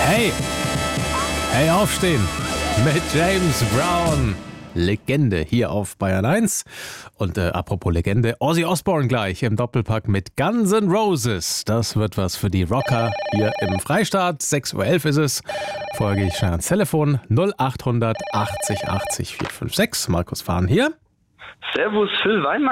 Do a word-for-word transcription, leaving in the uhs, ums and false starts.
Hey, hey, aufstehen mit James Brown. Legende hier auf Bayern eins. Und äh, apropos Legende, Ozzy Osbourne gleich im Doppelpack mit Guns N' Roses. Das wird was für die Rocker hier im Freistaat. sechs Uhr elf ist es. Vorher gehe ich schnell ans Telefon. null acht hundert achtzig achtzig vier fünf sechs. Markus Fahn hier. Servus, Phil Weinmann.